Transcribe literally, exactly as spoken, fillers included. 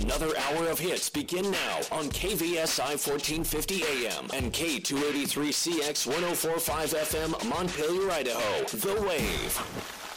Another hour of hits begin now on K V S I fourteen fifty A M and K two eighty-three C X one oh four point five F M, Montpelier, Idaho. The Wave.